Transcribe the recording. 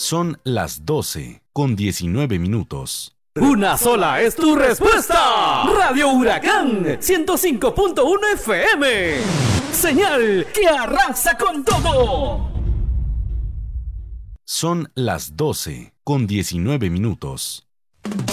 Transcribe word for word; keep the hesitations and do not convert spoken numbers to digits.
Son las doce con diecinueve minutos. Una sola es tu respuesta. Radio Huracán ciento cinco punto uno F M. Señal que arrasa con todo. Son las doce con diecinueve minutos.